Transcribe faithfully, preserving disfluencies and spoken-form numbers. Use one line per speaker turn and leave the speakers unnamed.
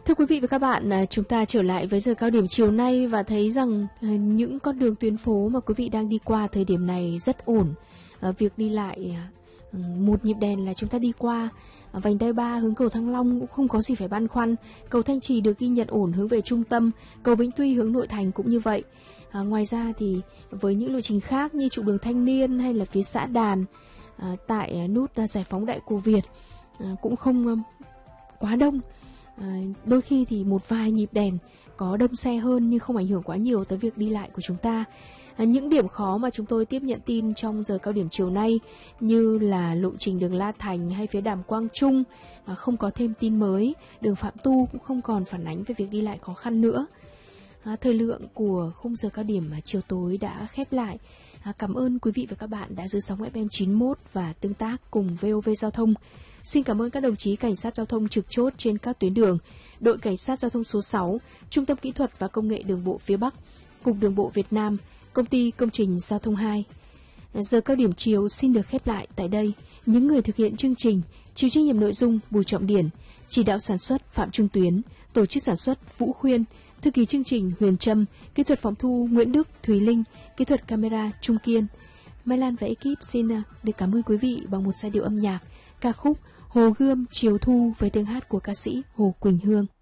Thưa quý vị và các bạn, chúng ta trở lại với giờ cao điểm chiều nay và thấy rằng những con đường tuyến phố mà quý vị đang đi qua thời điểm này rất ổn. Việc đi lại một nhịp đèn là chúng ta đi qua. Vành đai ba hướng cầu Thăng Long cũng không có gì phải băn khoăn. Cầu Thanh Trì được ghi nhận ổn hướng về trung tâm. Cầu Vĩnh Tuy hướng nội thành cũng như vậy. À, ngoài ra thì với những lộ trình khác như trục đường Thanh Niên hay là phía xã Đàn, à, tại nút Giải phóng Đại Cổ Việt à, cũng không um, quá đông. À, đôi khi thì một vài nhịp đèn có đông xe hơn nhưng không ảnh hưởng quá nhiều tới việc đi lại của chúng ta. À, những điểm khó mà chúng tôi tiếp nhận tin trong giờ cao điểm chiều nay như là lộ trình đường La Thành hay phía Đàm Quang Trung à, không có thêm tin mới. Đường Phạm Tu cũng không còn phản ánh về việc đi lại khó khăn nữa. À, thời lượng của khung giờ cao điểm chiều tối đã khép lại. À, cảm ơn quý vị và các bạn đã giữ sóng ép em chín mốt và tương tác cùng vê o vê Giao thông. Xin cảm ơn các đồng chí cảnh sát giao thông trực chốt trên các tuyến đường, đội cảnh sát giao thông số sáu, Trung tâm Kỹ thuật và Công nghệ Đường bộ phía Bắc, Cục Đường bộ Việt Nam, Công ty Công trình Giao thông hai. Giờ cao điểm chiều xin được khép lại tại đây. Những người thực hiện chương trình, chịu trách nhiệm nội dung Bùi Trọng Điển, chỉ đạo sản xuất Phạm Trung Tuyến, tổ chức sản xuất Vũ Khuyên, thư ký chương trình Huyền Trâm, kỹ thuật phóng thu Nguyễn Đức, Thùy Linh, kỹ thuật camera Trung Kiên. Mai Lan và ekip xin được cảm ơn quý vị bằng một giai điệu âm nhạc, ca khúc Hồ Gươm Chiều Thu với tiếng hát của ca sĩ Hồ Quỳnh Hương.